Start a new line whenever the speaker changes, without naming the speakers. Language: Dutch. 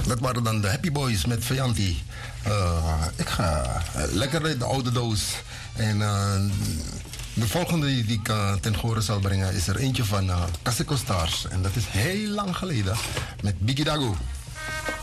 Dat waren dan de Happy Boys met Vianti. Ik ga lekker uit de oude doos. En de volgende die ik ten gehore zal brengen is er eentje van Caseco Stars. En dat is heel lang geleden met Biggie Dago.